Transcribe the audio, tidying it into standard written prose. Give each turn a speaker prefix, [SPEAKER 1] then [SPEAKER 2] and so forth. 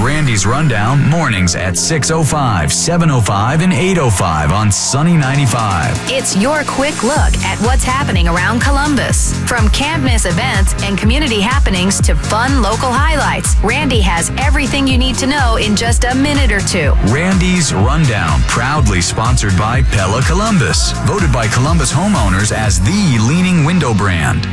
[SPEAKER 1] Randy's Rundown mornings at 6:05, 7:05, and 8:05 on Sunny 95.
[SPEAKER 2] It's your quick look at what's happening around Columbus. From can't miss events and community happenings to fun local highlights, Randy has everything you need to know in just a minute or two.
[SPEAKER 1] Randy's Rundown, proudly sponsored by Pella Columbus, voted by Columbus homeowners as the leading window brand.